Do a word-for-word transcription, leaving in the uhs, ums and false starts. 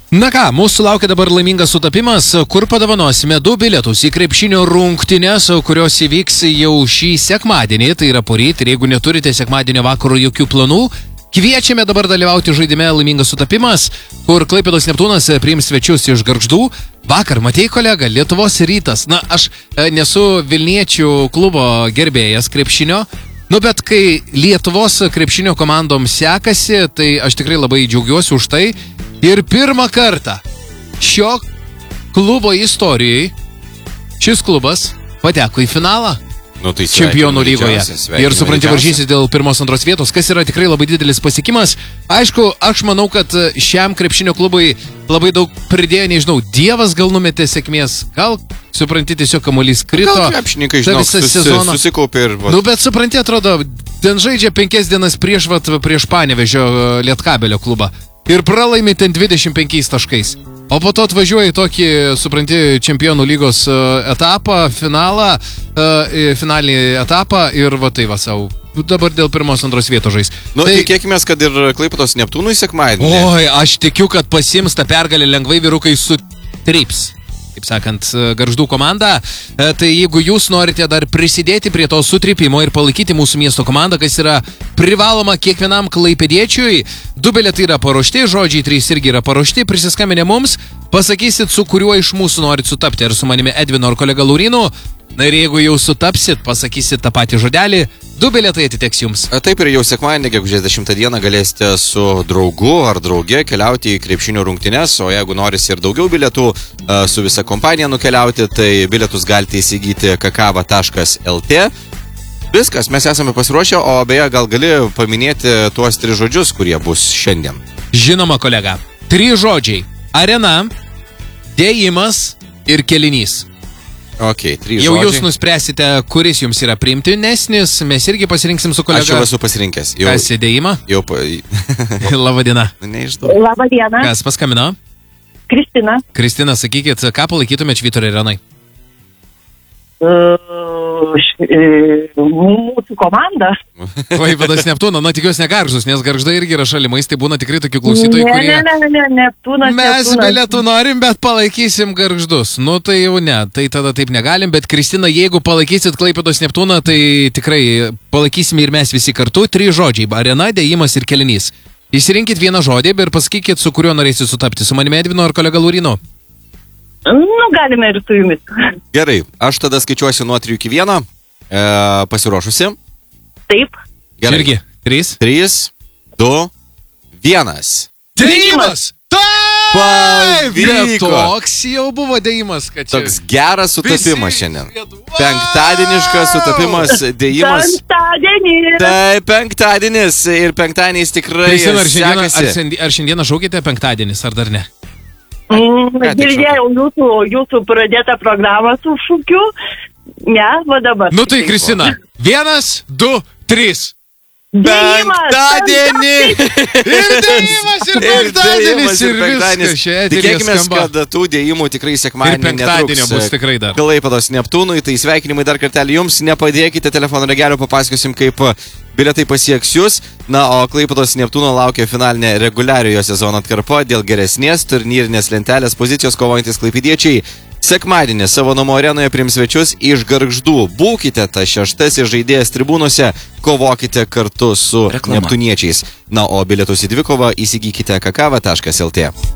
Na ką, mūsų laukia dabar laimingas sutapimas, kur padovanosime du bilietus į krepšinio rungtynes, kurios įvyks jau šį sekmadienį, tai yra poryt, ir jeigu neturite sekmadienio vakaro jokių planų, kviečiame dabar dalyvauti žaidime laimingas sutapimas, kur Klaipėdos Neptūnas priims svečius iš Gargždų. Vakar, matei kolega, Lietuvos rytas. Na, aš nesu Vilniečių klubo gerbėjas krepšinio, nu bet kai Lietuvos krepšinio komandom sekasi, tai aš tikrai labai džiaugiuosi už tai. Ir pirmą kartą šio klubo istorijai šis klubas pateko į finalą. Nu, tai Čempionų lygoje. Ir supranti, varžysis dėl pirmos antros vietos, kas yra tikrai labai didelis pasiekimas. Aišku, aš manau, kad šiam krepšinio klubui labai daug pridėjo, nežinau, Dievas gal numetė sėkmės, gal, supranti, tiesiog kamuolys krito. Gal krepšininkai, žinau, susi, susikaupė ir... Va. Nu, bet supranti, atrodo, ten žaidžia penkias dienas prieš, vat, prieš Panevėžio Lietkabelio klubą. Ir pralaimi ten dvidešimt penkiais taškais. O po to atvažiuoja į tokį, supranti, čempionų lygos etapą, finalą, finalinį etapą ir va tai va savo. Dabar dėl pirmos antros vietos žais. Nu, tai tikėkimės, kad ir Klaipėdos Neptūnui sekmadienį. Oi, aš tikiu, kad pasiims tą pergalę lengvai vyrukai sutrips. Kaip sakant, Gargždų komanda. Tai jeigu jūs norite dar prisidėti prie to sutripimo ir palaikyti mūsų miesto komandą, kas yra privaloma kiekvienam klaipėdiečiui, du bilietai yra paruošti, žodžiai trys irgi yra paruošti, prisiskambinę mums, pasakysit, su kuriuo iš mūsų norit sutapti, ar su manimi Edvinu ar kolega Laurinu. Na ir jeigu jau sutapsit, pasakysit tą patį žodelį, du bilietai atiteks jums. Taip, ir jau sekmadienį, gegužės dešimtą dieną galėsite su draugu ar drauge keliauti į krepšinio rungtynes, o jeigu norisi ir daugiau bilietų su visa kompanija nukeliauti, tai bilietus galite įsigyti kakava taškas lt. Viskas, mes esame pasiruošę, o beje, gal gali paminėti tuos tris žodžius, kurie bus šiandien. Žinoma, kolega. Trys žodžiai. Arena, dėjimas ir kelinys. Ok, trys jau žodžiai. Jūs nuspręsite, kuris jums yra priimtinesnis, mes irgi pasirinksim su kolega. Aš jau esu pasirinkęs. Jau, Kas įdėjimą? Jau pa... Labadiena. Neišdu. Labadiena. Kas paskambino? Kristina. Kristina, sakykit, ką palaikytumėt Švyturio arenai? Uh, š, uh, mūsų komanda. Klaipėdos Neptūno, na tikiuosi ne Gargždus, nes Gargždai irgi yra šalimais, tai būna tikrai tokių klausytojų, ne, kurie... Ne, ne, ne, Neptūnas. Mes Neptūnas. bilietų norim, bet palaikysim Gargždus. Nu tai jau ne, tai tada taip negalim, bet Kristina, jeigu palaikysit Klaipėdos Neptūną, tai tikrai palaikysim ir mes visi kartu. Trys žodžiai - arena, dėjimas ir kelinys. Įsirinkit vieną žodį ir pasakykit, su kuriuo norėsit sutapti. Su manimi Edvinu ar kolega Laurinu? Nu, galime ir su jumis. Gerai, aš tada skaičiuosiu nuo trijų iki vieno. E, pasiruošusi? Taip. Gerai. Irgi. Trys. Trys, du, vienas. Dėjimas! Taip! Pavyko! Toks jau buvo dėjimas, kad čia... Toks geras sutapimas Visi šiandien. Wow! Penktadieniškas sutapimas, dėjimas. Penktadienį. Tai penktadienis ir penktadieniais tikrai Kristina, ar šiandieną, ar, sekasi. šiandien, ar šiandieną šaukite penktadienis, ar dar ne? Mm, Ką tik girdėjau jūsų, jūsų pradėtą programą su šūkiu. Ne, va dabar. Nu tai, Kristina, vienas, du, trys. Dėjimas, Penktadienį! Ir dėjimas, ir penktadienis, ir viskas. Čia eteryje Tikėkime, skamba. kad tų dėjimų tikrai Ir sekmadienį penktadienio bus tikrai dar. Klaipėdos Neptūnui, tai sveikinimai dar kartelį jums, nepadėkite telefono ragelio, papasakosim, kaip bilietai pasieks jūs. Na, o Klaipėdos Neptūno laukia finalinė reguliariojo sezono atkarpa dėl geresnės turnyrinės lentelės pozicijos kovojantis klaipėdiečiai. Sekmadienį savo namų arenoje priims svečius iš Gargždų. Būkite ta šeštasis žaidėjas tribūnose, kovokite kartu su Reklama. neptūniečiais. Na, o bilietus į dvikovą įsigykite kakava taškas lt.